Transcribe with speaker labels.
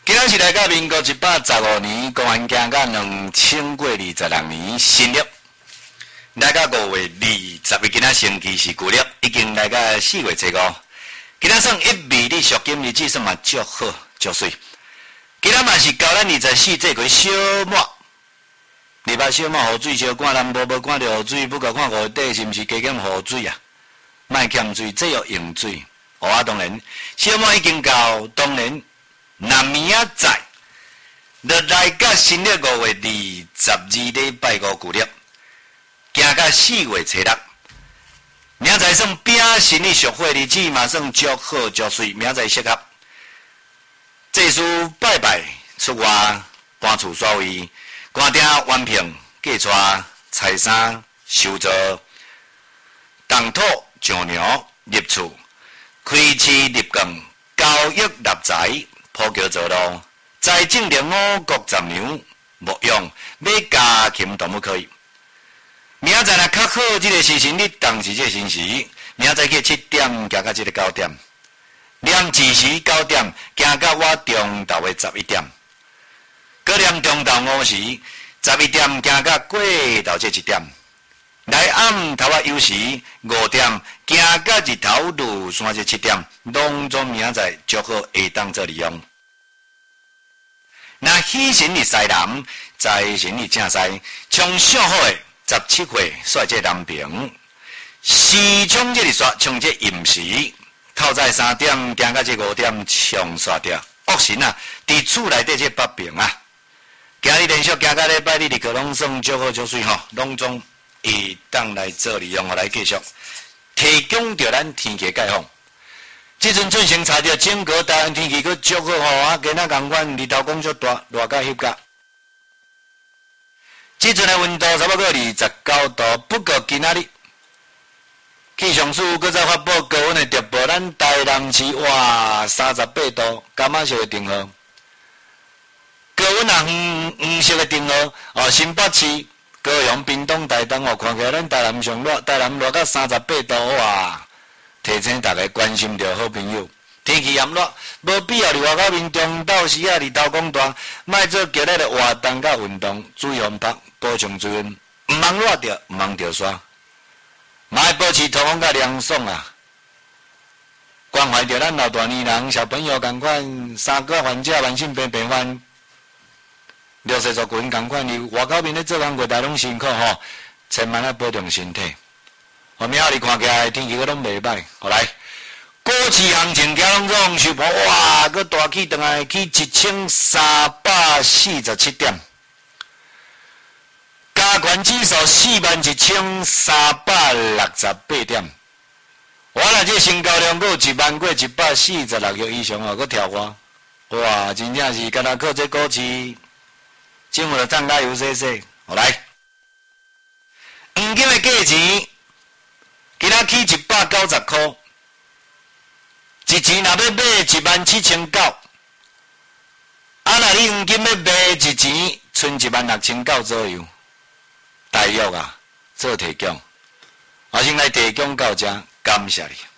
Speaker 1: 今仔是来到民国115年，公元行到2026年新历，来到5月20日，今仔星期是旧历，已经来到4月初5。今仔算一味的属金日子，算嘛足好足水。今仔嘛是交咱24这回小末，礼拜小末雨水小赶，南部无赶到雨水，不过看雨底是毋是加减雨水啊？莫欠水，这要用水。啊，当然，小末已经到，当然。那明仔载，就来到新历5月22礼拜5旧历，行到4月初6。明仔载算丙申的属火日子，嘛算足好足水。明仔载适合祭祀拜拜，出外搬厝所位，官鼎完聘，嫁娶财产收租，动土上牛入厝，开市入宫，交易立财。普桥造路，财政连五国十娘，牧羊买家禽动物可以。明仔载若较好，这个时辰你当时这个辰时，明仔载去7点，行到这个9点，念子时9点，行到我中昼的11点，搁念中昼5时11点，行到过昼这1点，来暗头啊酉时5点，行到日头落山这7点，拢总明仔载足好会当做利用。那喜神日西南，财神日正西，冲上好的17岁率这南平，时冲这日煞冲这寅时，透早3点行到这5点，冲煞掉。恶神啊，伫厝内底这北平啊，今日连续行到礼拜日日课拢算足好足水吼，拢总会当来做利用，来继续提供着咱天气解放。即阵最先查着整个台湾天气佫足好吼啊，今仔共款日头讲足大，热甲翕甲。即阵的温度差不多29度，不过今仔日气象署佫再发布高温的特报，咱台南市哇38度，感仔色的灯号。高温啊黄色的灯号哦，新北市、高雄、屏东、台东哦，看起来咱台南上热，台南热到38度哇！提醒大家关心着好朋友，天气炎热，无必要伫外口面中昼时啊，日头讲大，莫做激烈的活动甲运动，注意风拍，补充水分，毋通热着，毋通着沙，嘛要保持通风甲凉爽啊！关怀着咱老大年人、小朋友共款，三个患者慢性病病患，60岁群共款，伫外口面咧做工过大拢辛苦吼，千万要保重身体。后面你看起来天气佫拢袂歹，好来，股市行情行拢总收盘，哇，佫大起转来去1347点，加权指数41368点，我若这成交量佫有10000过146亿以上哦，佫跳高，哇，真正是敢若靠这股市，政府的涨价有细细，好来，黄金的价钱。今仔起190块，一钱若要买17900，啊，若你黄金要卖一钱，剩16900左右，大约啊，做提供，我先来提供到这，感谢你。